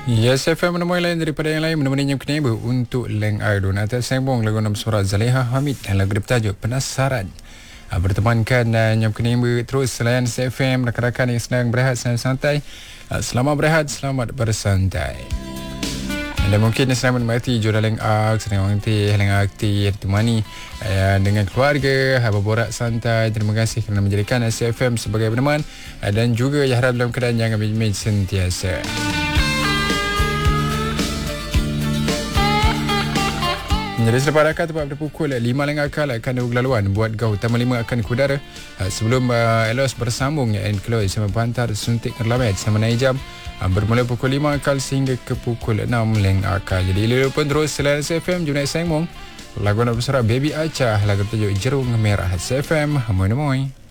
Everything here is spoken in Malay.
Yes, FM menemui lain daripada yang lain menemani yang kena untuk Leng Ardun atas sembong lagu nama surat Zaleha Hamid dan lagu bertajuk Penasaran. Bertemankan yang kena terus selain FM rakan-rakan yang sedang berehat santai. Selamat berehat, selamat bersantai. Anda mungkin sedang menikmati Jura Leng Ark, sedang menikmati Leng Ark ditemani dengan keluarga, berborak santai. Terima kasih kerana menjadikan SFM sebagai peneman dan juga harap dalam keadaan yang ambil sentiasa. Jadi selepas akal tepat pada pukul 5 Leng Akal akan ada laluan buat Gau Utama 5 akan kudara sebelum Elos bersambung and close sama pantar suntik kerlamet sama naik jam bermula pukul 5 Akal sehingga ke pukul 6 Leng Akal. Jadi lulu pun terus selain SFM Junaid Sengmong lagu nak bersuara Baby Acah lagu bertajuk Jerung Merah SFM. Moin moin.